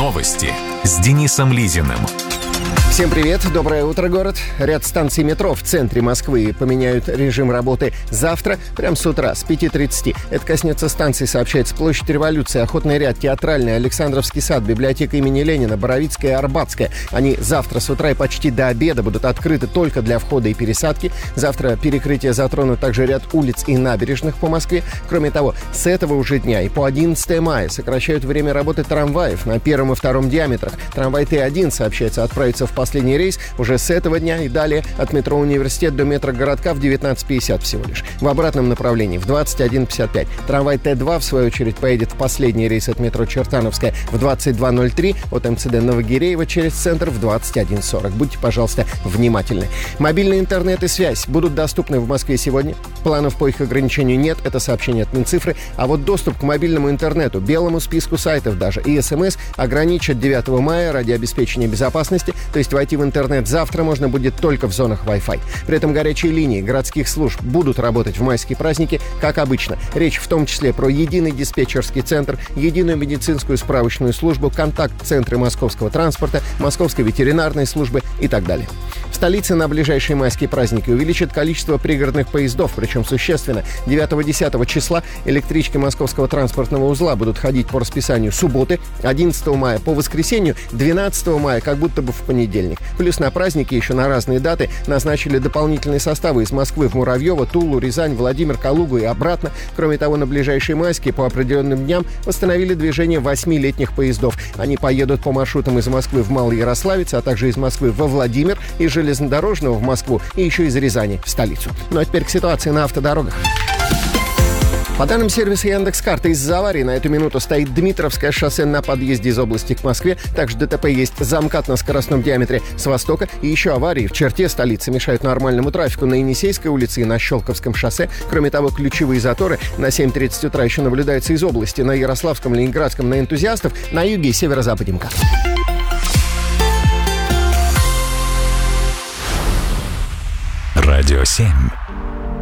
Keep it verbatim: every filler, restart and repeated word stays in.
Новости с Денисом Лизиным. Всем привет, доброе утро, город. Ряд станций метро в центре Москвы поменяют режим работы завтра, прямо с утра, с пяти тридцати. Это коснется станций, сообщается Площадь Революции, Охотный ряд, Театральный, Александровский сад, Библиотека имени Ленина, Боровицкая и Арбатская. Они завтра с утра и почти до обеда будут открыты только для входа и пересадки. Завтра перекрытие затронут также ряд улиц и набережных по Москве. Кроме того, с этого уже дня и по одиннадцатое мая сокращают время работы трамваев на первом и втором диаметрах. Трамвай Т один, сообщается, отправится в последний рейс уже с этого дня и далее от метро «Университет» до метро «Городка» в девятнадцать пятьдесят всего лишь. В обратном направлении в двадцать один пятьдесят пять. Трамвай Т два, в свою очередь, поедет в последний рейс от метро «Чертановская» в двадцать два ноль три, от МЦД Новогиреева через центр в двадцать один сорок. Будьте, пожалуйста, внимательны. Мобильный интернет и связь будут доступны в Москве сегодня. Планов по их ограничению нет, это сообщение от Минцифры. А вот доступ к мобильному интернету, белому списку сайтов даже и СМС ограничат девятого мая ради обеспечения безопасности, то есть войти в интернет завтра можно будет только в зонах Wi-Fi. При этом горячие линии городских служб будут работать в майские праздники, как обычно. Речь в том числе про единый диспетчерский центр, единую медицинскую справочную службу, контакт-центры московского транспорта, московской ветеринарной службы и так далее. В столице на ближайшие майские праздники увеличат количество пригородных поездов, причем существенно. девятого-десятого числа электрички московского транспортного узла будут ходить по расписанию субботы, одиннадцатого мая по воскресенью, двенадцатого мая как будто бы в понедельник. Плюс на праздники еще на разные даты назначили дополнительные составы из Москвы в Муравьево, Тулу, Рязань, Владимир, Калугу и обратно. Кроме того, на ближайшие майские по определенным дням восстановили движение восьми летних поездов. Они поедут по маршрутам из Москвы в Малоярославец, а также из Москвы во Владимир, из железнодорожного в Москву и еще из Рязани в столицу. Ну а теперь к ситуации на автодорогах. По данным сервиса Яндекс.Карты, из-за аварии на эту минуту стоит Дмитровское шоссе на подъезде из области к Москве. Также ДТП есть замкат на скоростном диаметре с востока. И еще аварии в черте столицы мешают нормальному трафику на Енисейской улице и на Щелковском шоссе. Кроме того, ключевые заторы на семь тридцать утра еще наблюдаются из области на Ярославском, Ленинградском, на Энтузиастов, на юге и северо-западе МКАД. Радио семь.